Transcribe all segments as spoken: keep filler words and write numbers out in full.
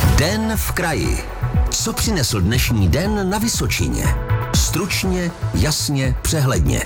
Den v kraji. Co přinesl dnešní den na Vysočině? Stručně, jasně, přehledně.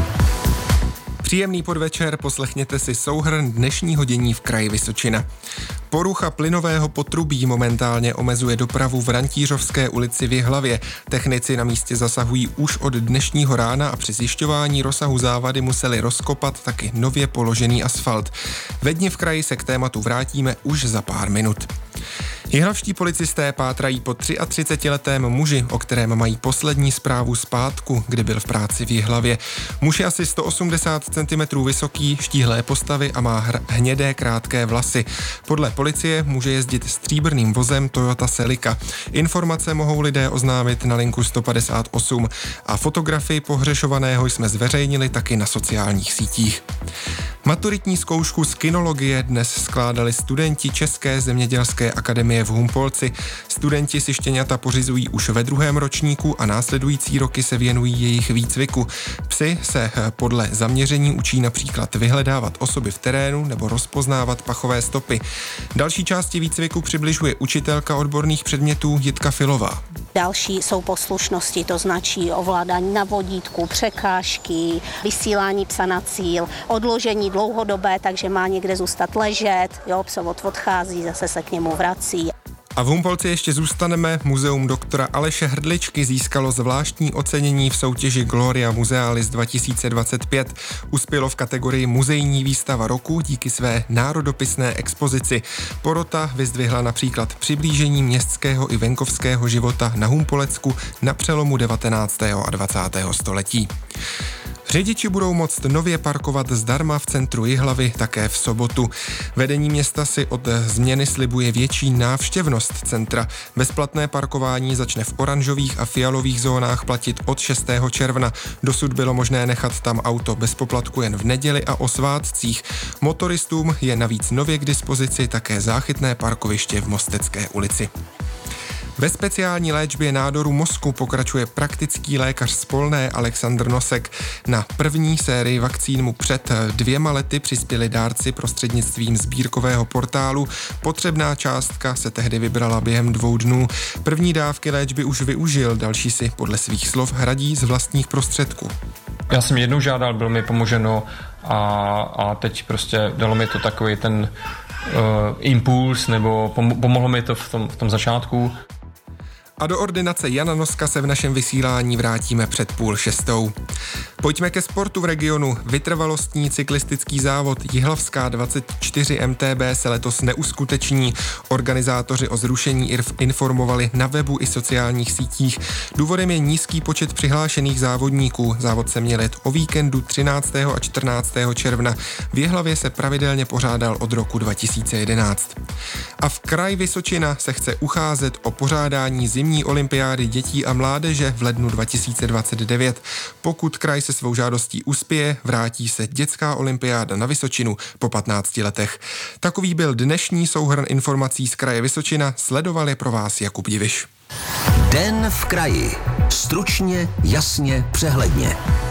Příjemný podvečer, poslechněte si souhrn dnešního dění v kraji Vysočina. Porucha plynového potrubí momentálně omezuje dopravu v Rantířovské ulici v Jihlavě. Technici na místě zasahují už od dnešního rána a při zjišťování rozsahu závady museli rozkopat taky nově položený asfalt. Ve dni v kraji se k tématu vrátíme už za pár minut. Jihlavští policisté pátrají po třiatřicetiletém muži, o kterém mají poslední zprávu z pátku, kdy byl v práci v Jihlavě. Muž je asi sto osmdesát centimetrů vysoký, štíhlé postavy a má hnědé krátké vlasy. Podle policie může jezdit stříbrným vozem Toyota Celica. Informace mohou lidé oznámit na linku sto padesát osm a fotografii pohřešovaného jsme zveřejnili taky na sociálních sítích. Maturitní zkoušku z kinologie dnes skládali studenti České zemědělské akademie v Humpolci. Studenti si štěňata pořizují už ve druhém ročníku a následující roky se věnují jejich výcviku. Psi se podle zaměření učí například vyhledávat osoby v terénu nebo rozpoznávat pachové stopy. Další části výcviku přibližuje učitelka odborných předmětů Jitka Filová. Další jsou poslušnosti, to značí ovládání na vodítku, překážky, vysílání psa na cíl, odložení dlouhodobé, takže má někde zůstat ležet, jo, psovod odchází, zase se k němu vrací. A v Humpolci ještě zůstaneme. Muzeum doktora Aleše Hrdličky získalo zvláštní ocenění v soutěži Gloria Musealis dva tisíce dvacet pět. Uspělo v kategorii Muzejní výstava roku díky své národopisné expozici. Porota vyzdvihla například přiblížení městského i venkovského života na Humpolecku na přelomu devatenáctého a dvacátého století. Řidiči budou moct nově parkovat zdarma v centru Jihlavy také v sobotu. Vedení města si od změny slibuje větší návštěvnost centra. Bezplatné parkování začne v oranžových a fialových zónách platit od šestého června. Dosud bylo možné nechat tam auto bez poplatku jen v neděli a o svátcích. Motoristům je navíc nově k dispozici také záchytné parkoviště v Mostecké ulici. Ve speciální léčbě nádoru mozku pokračuje praktický lékař z Polné Alexandr Nosek. Na první sérii vakcín mu před dvěma lety přispěli dárci prostřednictvím sbírkového portálu. Potřebná částka se tehdy vybrala během dvou dnů. První dávky léčby už využil, další si podle svých slov hradí z vlastních prostředků. Já jsem jednou žádal, bylo mi pomoženo a, a teď prostě dalo mi to takový ten uh, impuls, nebo pom- pomohlo mi to v tom, v tom začátku. A do ordinace Jana Noska se v našem vysílání vrátíme před půl šestou. Pojďme ke sportu v regionu. Vytrvalostní cyklistický závod Jihlavská dvacet čtyři M T B se letos neuskuteční. Organizátoři o zrušení informovali na webu i sociálních sítích. Důvodem je nízký počet přihlášených závodníků. Závod se měl jet o víkendu třináctého a čtrnáctého června. V Jihlavě se pravidelně pořádal od roku dva tisíce jedenáct. A v kraji Vysočina se chce ucházet o pořádání zimní olympiády dětí a mládeže v lednu dva tisíce dvacet devět. Pokud kraj se svou žádostí uspěje, vrátí se dětská olympiáda na Vysočinu po patnácti letech. Takový byl dnešní souhrn informací z kraje Vysočina. Sledoval je pro vás Jakub Diviš. Den v kraji. Stručně, jasně, přehledně.